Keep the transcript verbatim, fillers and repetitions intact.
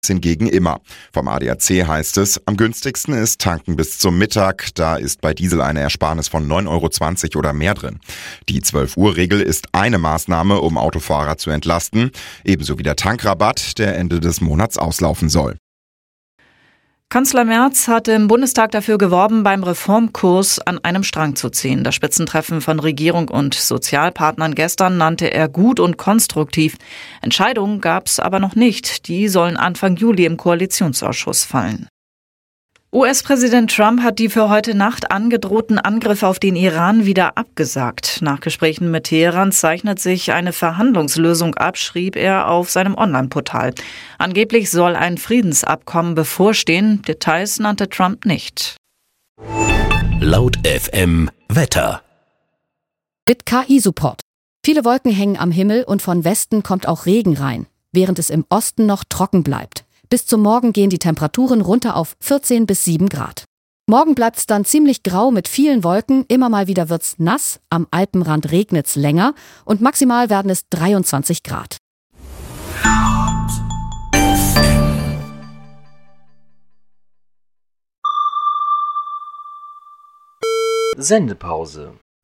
hingegen immer. Vom A D A C heißt es, am günstigsten ist tanken bis zum Mittag. Da ist bei Diesel eine Ersparnis von neun Euro zwanzig oder mehr drin. Die zwölf-Uhr-Regel ist eine Maßnahme, um Autofahrer zu entlasten. Ebenso wie der Tankrabatt, der Ende des Monats auslaufen soll. Kanzler Merz hat im Bundestag dafür geworben, beim Reformkurs an einem Strang zu ziehen. Das Spitzentreffen von Regierung und Sozialpartnern gestern nannte er gut und konstruktiv. Entscheidungen gab es aber noch nicht. Die sollen Anfang Juli im Koalitionsausschuss fallen. U S-Präsident Trump hat die für heute Nacht angedrohten Angriffe auf den Iran wieder abgesagt. Nach Gesprächen mit Teheran zeichnet sich eine Verhandlungslösung ab, schrieb er auf seinem Online-Portal. Angeblich soll ein Friedensabkommen bevorstehen. Details nannte Trump nicht. Laut F M Wetter. Mit K I-Support. Viele Wolken hängen am Himmel und von Westen kommt auch Regen rein, während es im Osten noch trocken bleibt. Bis zum Morgen gehen die Temperaturen runter auf vierzehn bis sieben Grad. Morgen bleibt es dann ziemlich grau mit vielen Wolken, immer mal wieder wird's nass, am Alpenrand regnet's länger und maximal werden es dreiundzwanzig Grad. Sendepause.